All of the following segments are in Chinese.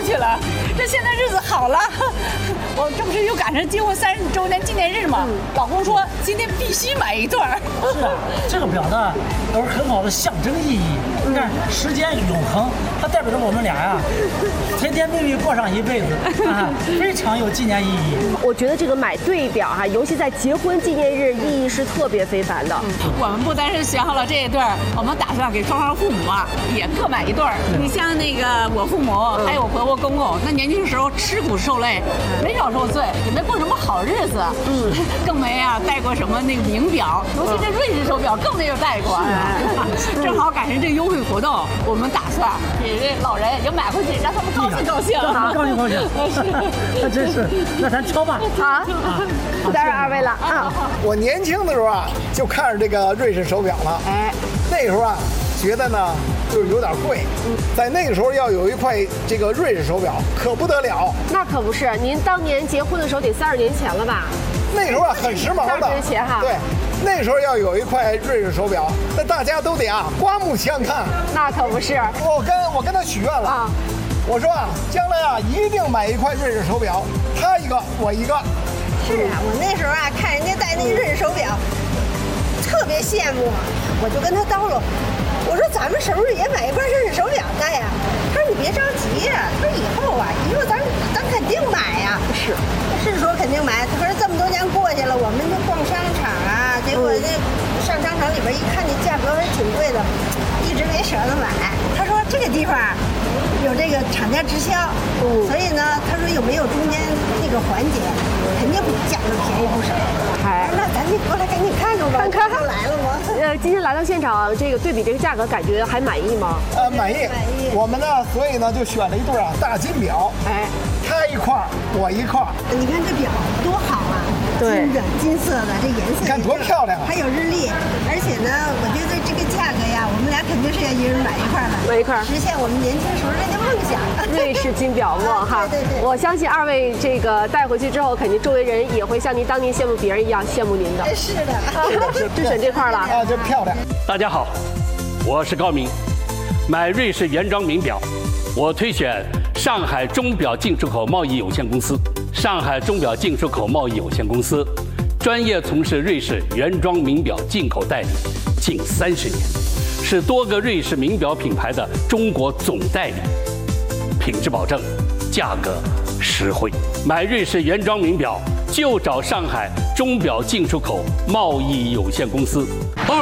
去了，这现在日子好了。我这不是又赶上结婚30周年纪念日吗？老公说今天必须买一对儿。 是啊，这个表呢都是很好的象征意义。你看，时间永恒，它代表着我们俩呀，甜甜蜜蜜过上一辈子啊，非常有纪念意义。 我觉得这个买对表哈，尤其在结婚纪念日，意义是特别非凡的。 我们不单是选好了这一对儿，我们打算给双方父母啊也各买一对儿。你像那个我父母还有我婆婆公公，那年轻时候吃苦受累，没少受罪，也没过什么好日子，更没啊戴过什么那个名表，尤其这瑞士手表更没有戴过。正好赶上这优惠活动，我们打算给这老人也买回去，让他们高兴高兴。 高兴高兴，那真是，那咱挑吧。 好，待会儿2位了啊。 我年轻的时候啊，就看着这个瑞士手表了。 哎， 那时候啊，觉得呢就是有点贵，在那个时候要有一块这个瑞士手表可不得了。 那可不是，您当年结婚的时候得30年前了吧？ 那时候啊很时髦的。 30年前哈。 对。那时候要有一块瑞士手表，那大家都得啊刮目相看。 那可不是。 我跟他许愿了啊，我说啊，将来啊一定买一块瑞士手表，他一个我一个。 是啊，我那时候啊看人家戴那瑞士手表，特别羡慕，我就跟他叨唠，我说咱们是不是也买一块瑞士手表戴呀？他说你别着急呀，他说以后咱肯定买呀。是说肯定买。他说这么多年过去了，我们就逛商场啊，结果那上商场里边一看，那价格还挺贵的，一直没舍得买。他说这个地方有这个厂家直销，所以呢，他说有没有中间那个环节，肯定比价格便宜不少。那咱就过来赶紧看看吧。看来了吗？ 今天来到现场，这个对比这个价格，感觉还满意吗？ 满意。我们呢，所以呢就选了一对啊大金表。哎，他一块我一块。 你看这表多好啊！ 对， 金色的，这颜色你看多漂亮啊！ 还有日历，而且呢，我觉得这个价格呀，我们俩肯定是要一人买一块的， 买一块， 实现我们年轻时候这个梦想。 瑞士金表梦哈， 对。 我相信2位这个带回去之后，肯定周围人也会像您当年羡慕别人一样羡慕您的。 是的， 就选这块了啊，这漂亮。 大家好，我是高明。买瑞士原装名表，我推选上海钟表进出口贸易有限公司。上海钟表进出口贸易有限公司专业从事瑞士原装名表进口代理近30年，是多个瑞士名表品牌的中国总代理，品质保证，价格实惠。买瑞士原装名表就找上海钟表进出口贸易有限公司。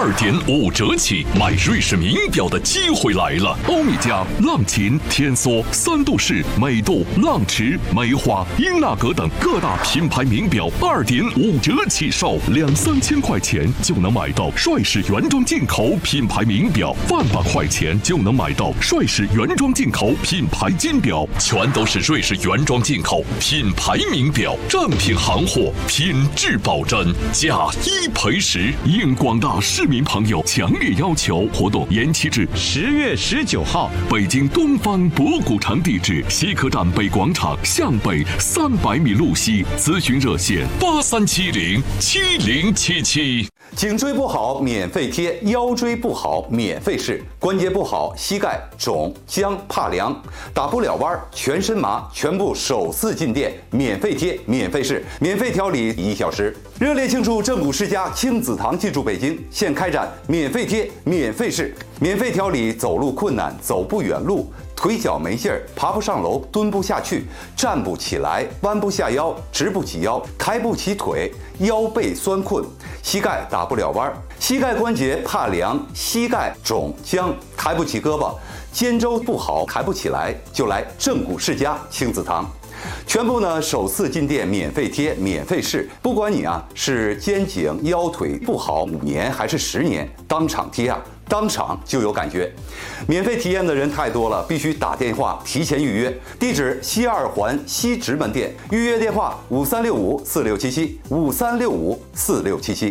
2.5折起买瑞士名表的机会来了！欧米茄、浪琴、天梭、三度式、美度、浪驰、梅花、英纳格等各大品牌名表2.5折起售，2-3千块钱就能买到帅士原装进口品牌名表，1万把块钱就能买到帅士原装进口品牌金表，全都是瑞士原装进口品牌名表，正品行货，品质保真，价1赔10。应广大市民朋友强烈要求，活动延期至10月19号。北京东方博古城地址：西客站北广场向北300米路西。咨询热线83707077。 颈椎不好免费贴，腰椎不好免费试，关节不好膝盖肿僵怕凉打不了弯全身麻，全部首次进店免费贴免费试，免费调理1小时。热烈庆祝正骨世家亲子堂进驻北京，现开展免费贴免费试，免费调理走路困难走不远路，腿脚没劲儿，爬不上楼，蹲不下去，站不起来，弯不下腰，直不起腰，抬不起腿，腰背酸困，膝盖打不了弯，膝盖关节怕凉，膝盖肿僵，抬不起胳膊，肩周不好，抬不起来，就来正骨世家亲子堂。全部呢首次进店免费贴免费试，不管你啊是肩颈腰腿不好5年还是10年，当场贴啊，当场就有感觉。免费体验的人太多了，必须打电话提前预约。地址：西2环西直门店，预约电话5365467753654677。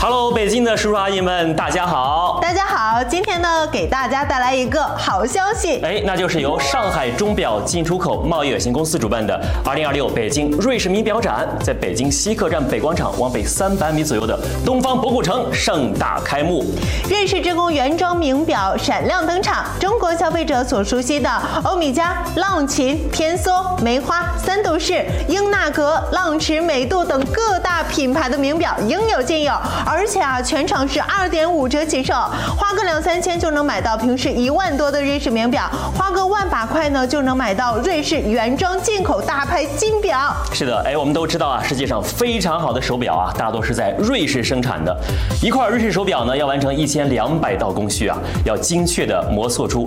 Hello， 北京的叔叔阿姨们，大家好！ 大家好，今天呢，给大家带来一个好消息， 那就是由上海钟表进出口贸易有限公司主办的2026北京瑞士名表展，在北京西客站北广场往北300米左右的东方博古城盛大开幕。 瑞士之宫原装名表闪亮登场，中国消费者所熟悉的欧米茄、浪琴、天梭、梅花、三度式、英纳格、浪驰、美度等各大品牌的名表应有尽有。而且全场是2.5折起售，花个2-3千就能买到平时1万多的瑞士名表，花个1万把块呢就能买到瑞士原装进口大牌金表。 是的，我们都知道世界上非常好的手表大多是在瑞士生产的。一块瑞士手表呢，要完成1200道工序要精确的磨塑出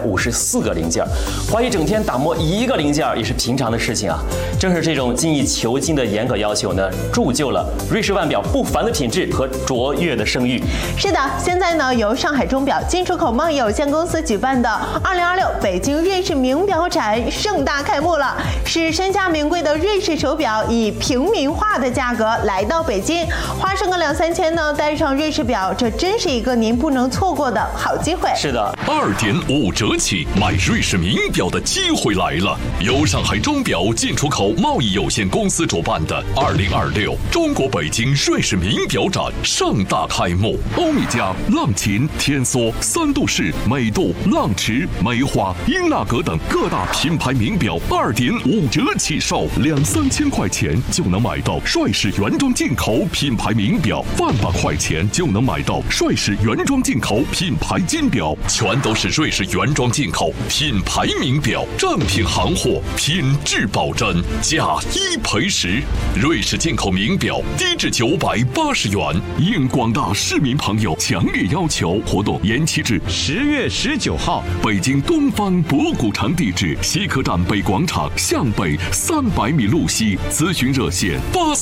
254个零件，花一整天打磨一个零件也是平常的事情正是这种精益求精的严格要求呢，铸就了瑞士腕表不凡的品质和卓越的声誉。 是的，现在呢，由上海钟表进出口贸易有限公司举办的2026北京瑞士名表展盛大开幕了，使身价名贵的瑞士手表以平民化的价格来到北京，花上个2-3千呢，戴上瑞士表，这真是一个您不能错过的好机会。 是的 ，2.5折起买瑞士名表的机会来了！由上海钟表进出口贸易有限公司主办的2026中国北京瑞士名表展盛大开幕，欧米茄、浪琴、天梭、三度式、美度、浪驰、梅花、英纳格等各大品牌名表2.5折起售，2-3千块钱就能买到瑞士原装进口品牌名表，1万把块钱就能买到瑞士原装进口品牌金表，全都是瑞士原装进口品牌名表，正品行货，品质保真，价1赔10。瑞士进口名表低至980元，应广大市民朋友强烈要求，活动延期至10月19号。北京东方博古城地址：西客站北广场向北300米路西，咨询热线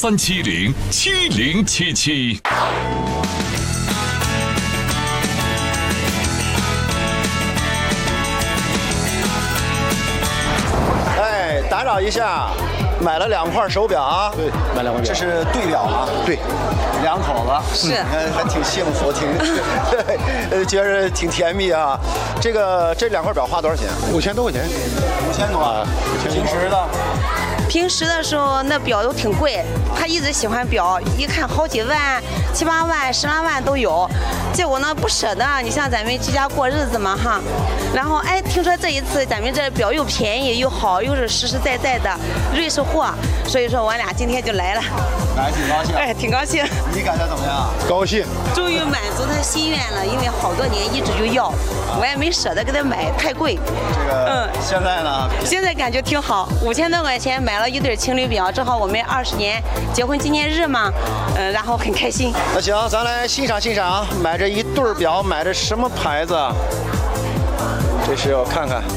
8370707777。 打扰一下，买了2块手表对，买2块表， 这是对表对 ，2口子是， 还挺幸福，觉着挺甜蜜这2块表花多少钱 ？5000多块钱 ，5000多平时的。 平时的时候那表都挺贵，他一直喜欢表，一看好几万、7、8万、10来万都有，结果呢不舍得。你像咱们居家过日子嘛然后听说这一次咱们这表又便宜又好，又是实实在在的瑞士货，所以说我俩今天就来了。 来挺高兴。 挺高兴。 你感觉怎么样？ 高兴。 终于满足他心愿了，因为好多年一直就要，我也没舍得给他买，太贵。 现在呢？ 现在感觉挺好，5000多块钱买了一对情侣表，正好我们20年结婚纪念日嘛，然后很开心。 那行，咱来欣赏欣赏，买这一对表，买的什么牌子？这是我看看。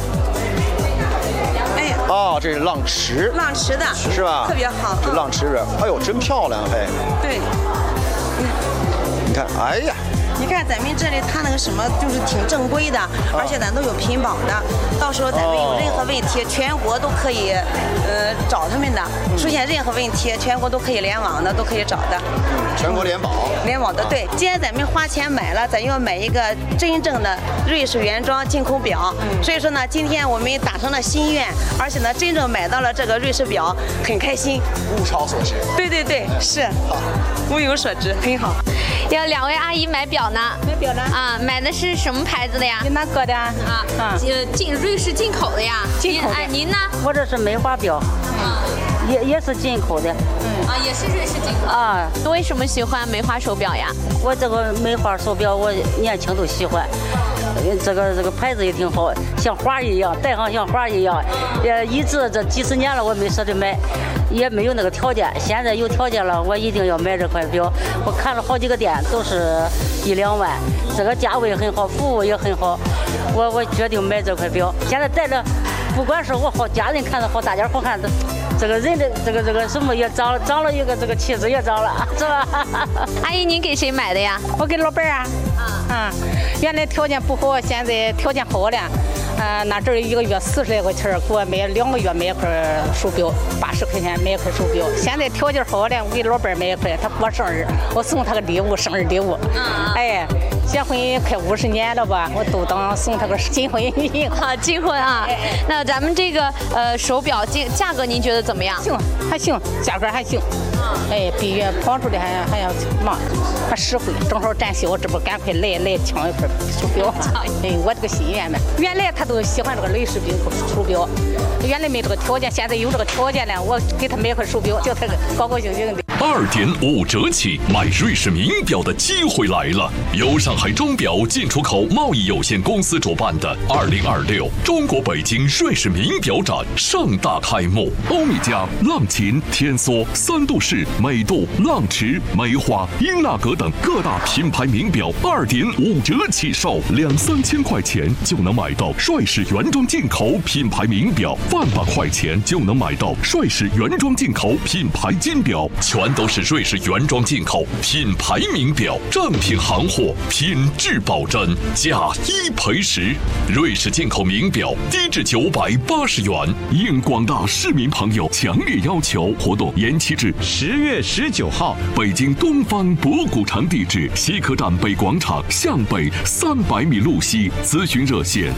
这是浪驰。 浪驰的， 是吧？ 特别好。 这浪驰表，哎呦，真漂亮对。 你看，哎呀。 你看咱们这里，它那个什么就是挺正规的，而且咱都有品保的。到时候咱们有任何问题，全国都可以找他们的。出现任何问题，全国都可以联网的，都可以找的。 全国联保。 联网的，对。既然咱们花钱买了，咱要买一个真正的瑞士原装进口表。所以说呢，今天我们达成了心愿，而且呢，真正买到了这个瑞士表，很开心。 物超所值。 对，是。物有所值，很好。 要2位阿姨买表呢？ 买表呢？ 买的是什么牌子的呀？ 英纳格的瑞士进口的呀。 进口的。 您呢？ 我这是梅花表，也是进口的。 也是瑞士进口。为什么喜欢梅花手表呀？ 我这个梅花手表，我年轻都喜欢。这个牌子也挺好，像花一样，戴上像花一样。一直这几10年了，我没舍得买，也没有那个条件。现在有条件了，我一定要买这块表。我看了好几个店，都是1-2万，这个价位很好，服务也很好。我决定买这块表。现在戴着，不管是我好家人看着好，大家好看的。这个人的这个什么也长了一个这个气质也长了，是吧？ 阿姨，您给谁买的呀？ 我给老伴儿原来条件不好，现在条件好了。 那阵儿1个月40来块钱，给我买2个月买一块手表，80块钱买一块手表。现在条件好了，我给老伴买一块，他过生日，我送他个礼物，生日礼物。哎，结婚快50年了吧，我都当送他个金婚一样。 好，金婚啊。那咱们这个手表价格您觉得怎么样？ 行，还行，价格还行。哎，比原跑出来还要忙，还实惠。正好展销，这不赶快来抢一块手表。哎，我这个心愿嘛，原来他都喜欢这个瑞士手表，原来没这个条件，现在有这个条件了，我给他买块手表，叫他高高兴兴的。 2.5折起买瑞士名表的机会来了！由上海钟表进出口贸易有限公司主办的2026中国北京瑞士名表展盛大开幕。欧米茄、浪琴、天梭、三度式、美度、浪驰、梅花、英纳格等各大品牌名表2.5折起售，2-3千块钱就能买到瑞士原装进口品牌名表，1万把块钱就能买到瑞士原装进口品牌金表，全都是瑞士原装进口品牌名表，正品行货，品质保真，价1赔10。瑞士进口名表低至980元，应广大市民朋友强烈要求，活动延期至10月19号。北京东方博古城地址：西客站北广场向北300米路西，咨询热线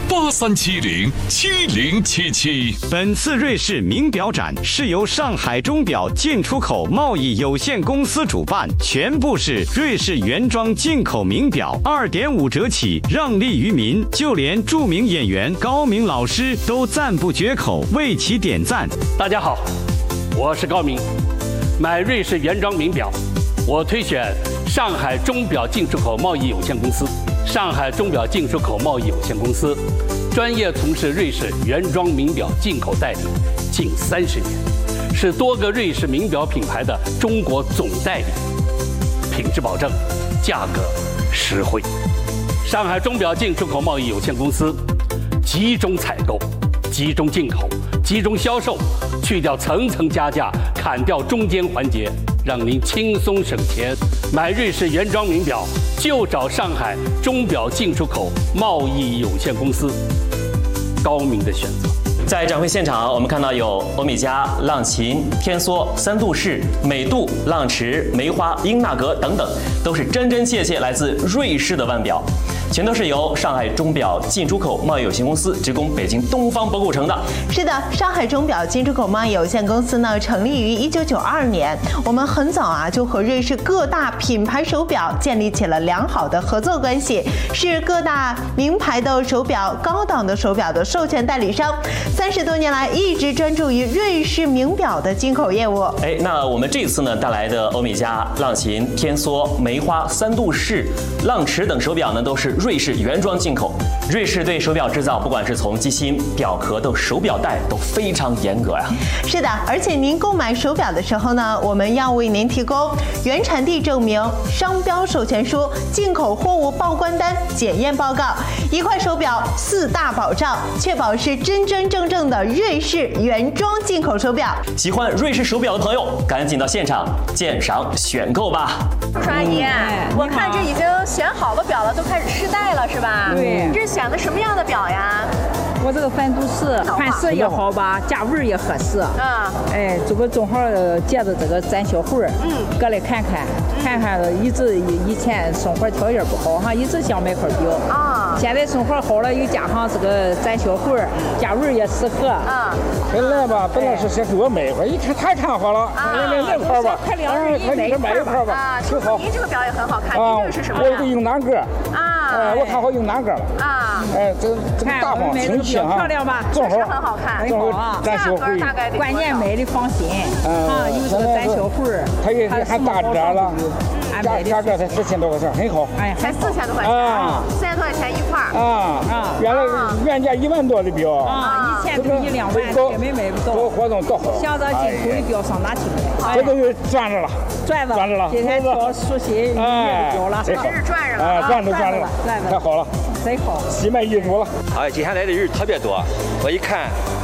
83707077。 本次瑞士名表展是由上海钟表进出口贸易有限公司主办，全部是瑞士原装进口名表，2.5折起，让利于民。就连著名演员高明老师都赞不绝口，为其点赞。 大家好，我是高明。买瑞士原装名表，我推选上海钟表进出口贸易有限公司。上海钟表进出口贸易有限公司专业从事瑞士原装名表进口代理近30年。是多个瑞士名表品牌的中国总代理，品质保证，价格实惠。上海钟表进出口贸易有限公司集中采购、集中进口、集中销售，去掉层层加价，砍掉中间环节，让您轻松省钱。买瑞士原装名表就找上海钟表进出口贸易有限公司，高明的选择。 在展会现场，我们看到有欧米茄、浪琴、天梭、三度式、美度、浪驰、梅花、英纳格等等，都是真真切切来自瑞士的腕表，全都是由上海钟表进出口贸易有限公司直供北京东方博古城的。 是的，上海钟表进出口贸易有限公司呢，成立于1992年。我们很早就和瑞士各大品牌手表建立起了良好的合作关系，是各大名牌的手表、高档的手表的授权代理商。30多年来一直专注于瑞士名表的进口业务。 那我们这次呢带来的欧米茄、浪琴、天梭、梅花、三度式、浪驰等手表呢，都是瑞士原装进口。瑞士对手表制造，不管是从机芯、表壳到手表带，都非常严格呀。 是的，而且您购买手表的时候呢，我们要为您提供原产地证明、商标授权书、进口货物报关单、检验报告，一块手表4大保障，确保是真真正正的瑞士原装进口手表。 喜欢瑞士手表的朋友，赶紧到现场鉴赏选购吧。 叔叔阿姨，我看这已经选好了表了，都开始试戴了，是吧？ 对。 你这选的什么样的表呀？ 我这个三度式，款式也好吧，价位也合适。这个正好借着这个展销会，过来看看，一直以前生活条件不好哈，一直想买块表啊。现在生活好了，又加上这个展销会，价位也适合。 本来吧，本来是想给我买一块，一看太看好了，那块吧，快买一块吧，挺好。 您这个表也很好看，您这个是什么呀？ 我有个英南格我看好英南格了这个大方挺气啊， 漂亮吧？ 确实很好看， 正好展销会， 关键买的放心有这个展销会， 它也还打折了。价格才4000多块钱，很好。 才4000多块钱，4000多块钱一块原价1万多的表 1000多1-2万，根本买不到。 这个活动多好， 想着进口的表上哪去买？ 这都是赚着了， 今天挑熟悉表了， 真是赚着了， 赚着了，太好了， 贼好， 喜满意足了。 今天来的人特别多，我一看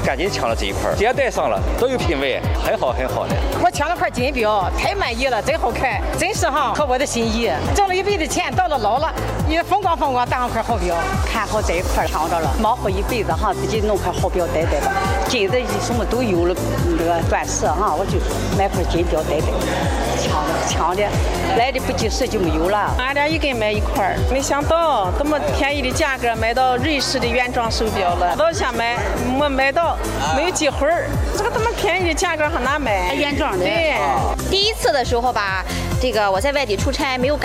赶紧抢了这一块，既然带上了，都有品味，很好很好的。 我抢了块金表，太满意了，真好看，真是哈合我的心意。挣了一辈子钱，到了老了也风光戴上块好表。 看好这一块抢着了，忙活一辈子哈，自己弄块好表戴吧。金子什么都有了，那个钻石哈，我就买块金表戴。抢的，来的不及时就没有了。 俺俩一根买一块，没想到这么便宜的价格买到瑞士的原装手表了。老想买，没买到，没有机会儿。这个这么便宜的价格很难买。 原装的。 对。 第一次的时候吧，这个我在外地出差，没有赶